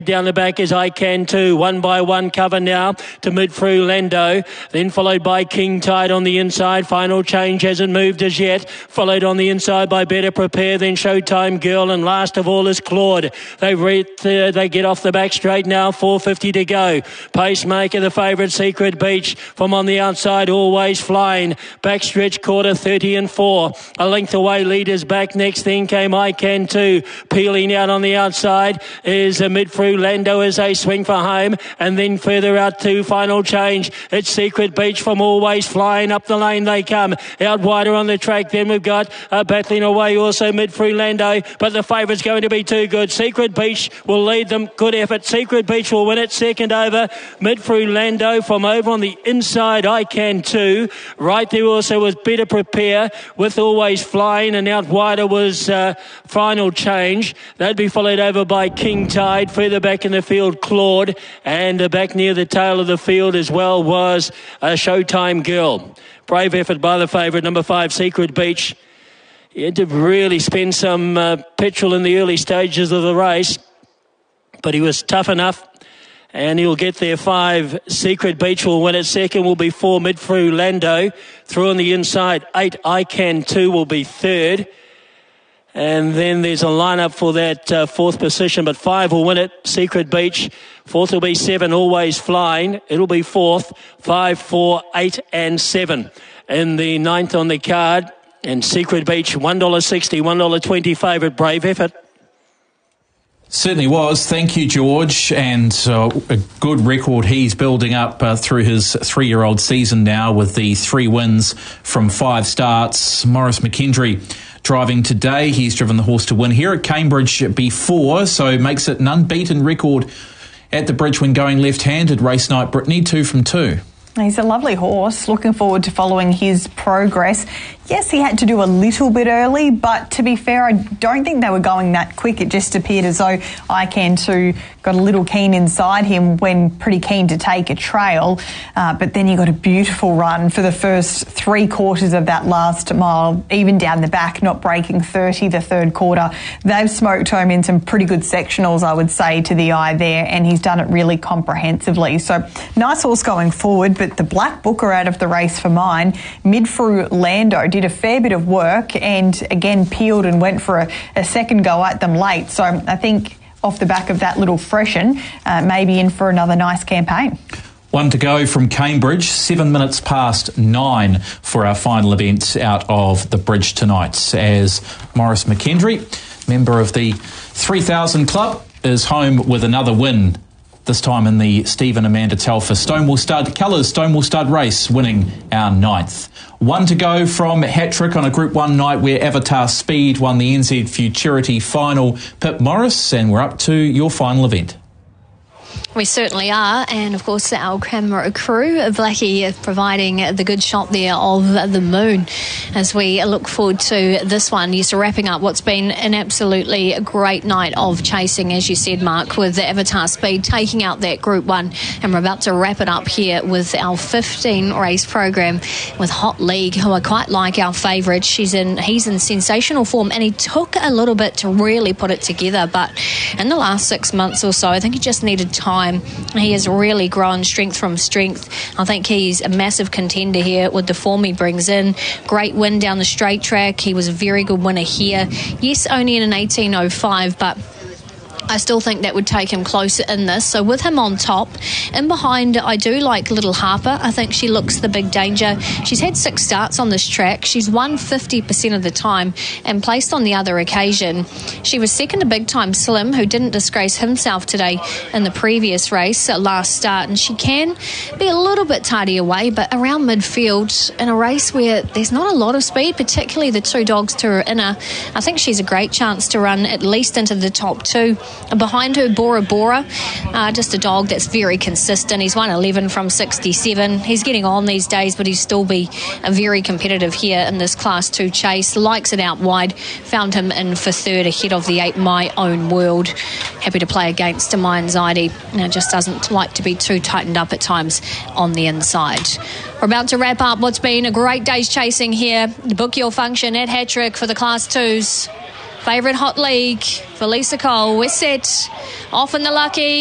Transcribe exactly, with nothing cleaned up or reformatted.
Down the back is I Can Too. One by one cover now to Midfru Lendo. Then followed by King Tide on the inside. Final Change hasn't moved as yet. Followed on the inside by Better Prepare. Then Showtime Girl. And last of all is Claude. They re- uh, they get off the back straight now. four fifty to go. Pacemaker, the favourite, Secret Beach. From on the outside, Always Flying. Backstretch quarter, thirty and four. A length away, leaders back. Next then came I Can Too. Peeling out on the outside is a Midfru Lando as they swing for home, and then further out to Final Change. It's Secret Beach from Always Flying. Up the lane they come, out wider on the track. Then we've got uh, battling away also Midfru Lando, but the favourite's going to be too good. Secret Beach will lead them. Good effort. Secret Beach will win it. Second over, Midfru Lando. From over on the inside, I Can Too. Right there also was Better Prepare with Always Flying, and out wider was uh, Final Change. That'd be followed over by King Tide. Further back in the field, Claude, and uh, back near the tail of the field as well was a Showtime Girl. Brave effort by the favourite, number five, Secret Beach. He had to really spend some uh, petrol in the early stages of the race, but he was tough enough, and he'll get there. Five, Secret Beach will win it. Second will be four, Midfru Lando. Through on the inside, eight, I Can Too will be third. And then there's a lineup for that uh, fourth position, but five will win it. Secret Beach. Fourth will be seven, Always Flying. It'll be fourth. Five, four, eight, and seven. In the ninth on the card. And Secret Beach, one dollar sixty, one dollar twenty favourite. Brave effort. Certainly was. Thank you, George. And uh, a good record he's building up uh, through his three-year-old season now with the three wins from five starts. Maurice McKendry driving today. He's driven the horse to win here at Cambridge before, so makes it an unbeaten record at the bridge when going left-handed. Race night, Brittany, two from two. He's a lovely horse. Looking forward to following his progress. Yes, he had to do a little bit early, but to be fair, I don't think they were going that quick. It just appeared as though I Can Too got a little keen inside him when pretty keen to take a trail. Uh, but then he got a beautiful run for the first three quarters of that last mile, even down the back, not breaking thirty the third quarter. They've smoked home in some pretty good sectionals, I would say, to the eye there, and he's done it really comprehensively. So nice horse going forward, but the Black Booker out of the race for mine, Midfru Lando, did a fair bit of work and again peeled and went for a, a second go at them late. So I think off the back of that little freshen, uh, maybe in for another nice campaign. One to go from Cambridge, seven minutes past nine for our final event out of the bridge tonight, as Maurice McKendry, member of the three thousand Club, is home with another win, this time in the Stephen Amanda Telfer Stonewall Stud Colours Stonewall Stud race, winning our ninth. One to go from Hat-Trick on a Group one night where Avatar Speed won the N Z Futurity final. Pip Morris, and we're up to your final event. We certainly are, and of course our camera crew, Blackie, providing the good shot there of the moon as we look forward to this one. Yes, wrapping up what's been an absolutely great night of chasing, as you said, Mark, with the Avatar Speed taking out that Group one, and we're about to wrap it up here with our fifteen race program with Hot League, who I quite like, our favourite. She's in, he's in sensational form, and he took a little bit to really put it together, but in the last six months or so, I think he just needed time. He has really grown strength from strength. I think he's a massive contender here with the form he brings in. Great win down the straight track. He was a very good winner here. Yes, only in an eighteen oh five, but I still think that would take him closer in this. So with him on top, in behind, I do like Little Harper. I think she looks the big danger. She's had six starts on this track. She's won fifty percent of the time and placed on the other occasion. She was second to Big Time Slim, who didn't disgrace himself today in the previous race, last start. And she can be a little bit tardy away, but around midfield in a race where there's not a lot of speed, particularly the two dogs to her inner, I think she's a great chance to run at least into the top two. Behind her, Bora Bora, uh, just a dog that's very consistent. He's won eleven from sixty-seven. He's getting on these days, but he'll still be a very competitive here in this Class two chase. Likes it out wide. Found him in for third ahead of the eight, My Own World. Happy to play against My Anxiety. Now, just doesn't like to be too tightened up at times on the inside. We're about to wrap up what's been a great day's chasing here. Book your function at Hat-Trick for the Class twos. Favourite Hot League for Lisa Cole. We're set. Off in the lucky.